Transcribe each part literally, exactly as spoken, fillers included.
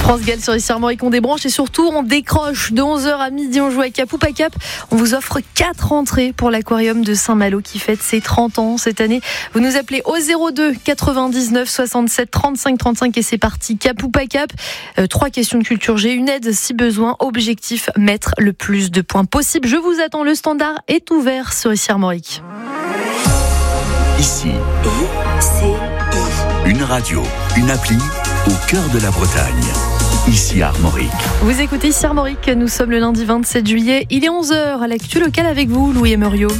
France Gall sur ici Armorique, on débranche et surtout on décroche. De onze heures à midi, on joue à Cap ou pas Cap. On vous offre quatre entrées pour l'aquarium de Saint-Malo qui fête ses trente ans cette année. Vous nous appelez au zéro deux quatre-vingt-dix-neuf soixante-sept trente-cinq trente-cinq et c'est parti. Cap ou pas Cap. Euh, trois questions de culture G, une aide si besoin. Objectif, mettre le plus de points possible. Je vous attends, le standard est ouvert sur ici Armorique. Ici, I, C, I. Une radio, une appli au cœur de la Bretagne. Ici Armorique. Vous écoutez ici Armorique, nous sommes le lundi vingt-sept juillet. Il est onze heures à l'actu locale avec vous, Louis Emerio.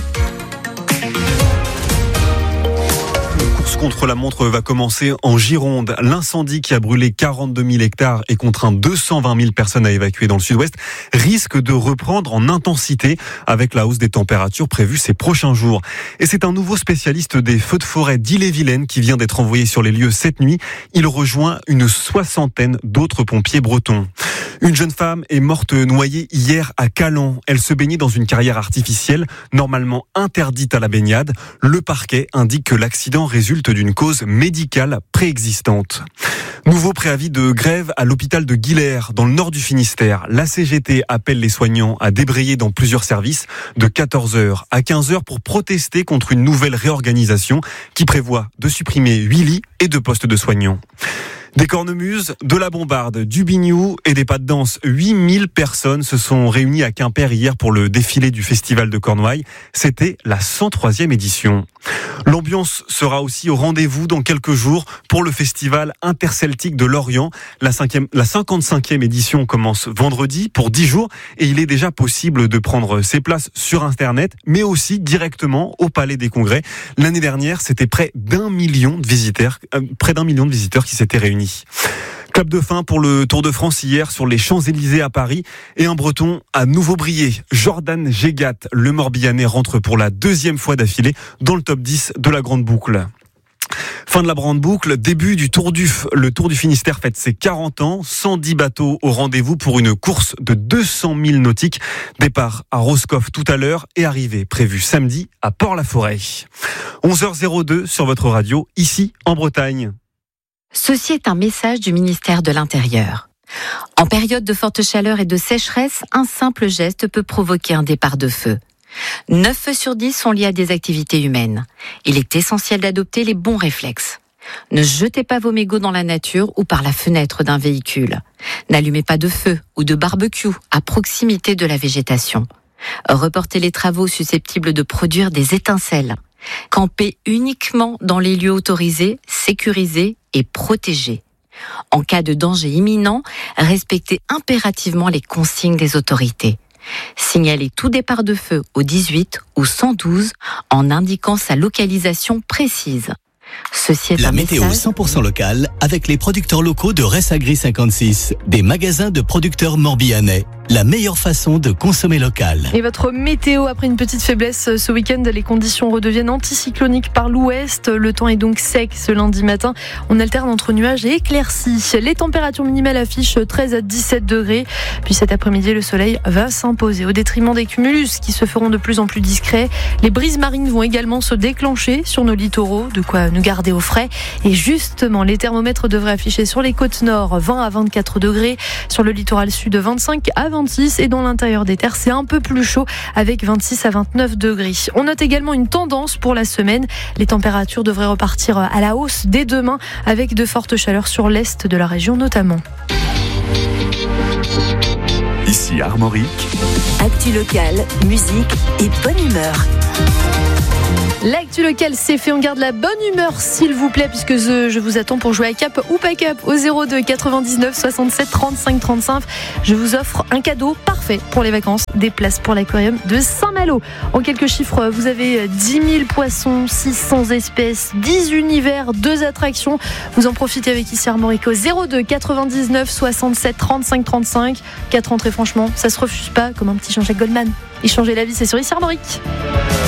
Contre la montre va commencer en Gironde. L'incendie qui a brûlé quarante-deux mille hectares et contraint deux cent vingt mille personnes à évacuer dans le sud-ouest risque de reprendre en intensité avec la hausse des températures prévues ces prochains jours. Et c'est un nouveau spécialiste des feux de forêt d'Ille-et-Vilaine qui vient d'être envoyé sur les lieux cette nuit. Il rejoint une soixantaine d'autres pompiers bretons. Une jeune femme est morte noyée hier à Calan. Elle se baignait dans une carrière artificielle, normalement interdite à la baignade. Le parquet indique que l'accident résulte d'une cause médicale préexistante. Nouveau préavis de grève à l'hôpital de Guillers, dans le nord du Finistère. La C G T appelle les soignants à débrayer dans plusieurs services de quatorze heures à quinze heures pour protester contre une nouvelle réorganisation qui prévoit de supprimer huit lits et deux postes de soignants. Des cornemuses, de la bombarde, du biniou et des pas de danse. huit mille personnes se sont réunies à Quimper hier pour le défilé du Festival de Cornouailles. C'était la cent troisième édition. L'ambiance sera aussi au rendez-vous dans quelques jours pour le Festival interceltique de Lorient. La, cinquième, la cinquante-cinquième édition commence vendredi pour dix jours et il est déjà possible de prendre ses places sur Internet, mais aussi directement au Palais des Congrès. L'année dernière, c'était près d'un million de visiteurs, euh, près d'un million de visiteurs qui s'étaient réunis. Clap de fin pour le Tour de France hier sur les Champs-Élysées à Paris et un Breton a nouveau brillé. Jordan Gégat, le Morbihanais, rentre pour la deuxième fois d'affilée dans le top dix de la Grande Boucle. Fin de la Grande Boucle, début du Tour du F. Le Tour du Finistère fête ses quarante ans, cent dix bateaux au rendez-vous pour une course de deux cent mille nautiques. Départ à Roscoff tout à l'heure et arrivée prévue samedi à Port-la-Forêt. onze heures deux sur votre radio, ici en Bretagne. Ceci est un message du ministère de l'Intérieur. En période de forte chaleur et de sécheresse, un simple geste peut provoquer un départ de feu. neuf feux sur dix sont liés à des activités humaines. Il est essentiel d'adopter les bons réflexes. Ne jetez pas vos mégots dans la nature ou par la fenêtre d'un véhicule. N'allumez pas de feu ou de barbecue à proximité de la végétation. Reportez les travaux susceptibles de produire des étincelles. Campez uniquement dans les lieux autorisés, sécurisés et protégés. En cas de danger imminent, respectez impérativement les consignes des autorités. Signalez tout départ de feu au dix-huit ou cent douze en indiquant sa localisation précise. Ceci est La un météo message... cent pour cent locale avec les producteurs locaux de Ressagri cinquante-six, des magasins de producteurs morbihanais. La meilleure façon de consommer local. Et votre météo, après une petite faiblesse ce week-end, les conditions redeviennent anticycloniques par l'ouest. Le temps est donc sec ce lundi matin. On alterne entre nuages et éclaircies. Les températures minimales affichent treize à dix-sept degrés. Puis cet après-midi, le soleil va s'imposer au détriment des cumulus qui se feront de plus en plus discrets. Les brises marines vont également se déclencher sur nos littoraux, de quoi nous garder au frais. Et justement, les thermomètres devraient afficher sur les côtes nord vingt à vingt-quatre degrés, sur le littoral sud vingt-cinq à vingt et dans l'intérieur des terres, c'est un peu plus chaud avec vingt-six à vingt-neuf degrés. On note également une tendance pour la semaine. Les températures devraient repartir à la hausse dès demain avec de fortes chaleurs sur l'est de la région notamment. Ici Armorique. Actu locale, musique et bonne humeur. L'actu locale, c'est fait. On garde la bonne humeur, s'il vous plaît, puisque je vous attends pour jouer à Cap ou pas Cap au zéro deux quatre-vingt-dix-neuf soixante-sept trente-cinq trente-cinq. Je vous offre un cadeau parfait pour les vacances, des places pour l'aquarium de Saint-Malo. En quelques chiffres, vous avez dix mille poissons, six cents espèces, dix univers, deux attractions. Vous en profitez avec ici Armorique au zéro deux quatre-vingt-dix-neuf soixante-sept trente-cinq trente-cinq. Quatre entrées, franchement, ça se refuse pas, comme un petit Jean-Jacques Goldman. Il changeait la vie, c'est sur ici Armorique.